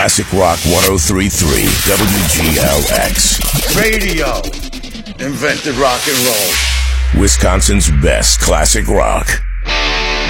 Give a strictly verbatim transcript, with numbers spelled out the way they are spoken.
Classic Rock one oh three point three W G L X. Radio invented rock and roll. Wisconsin's best classic rock.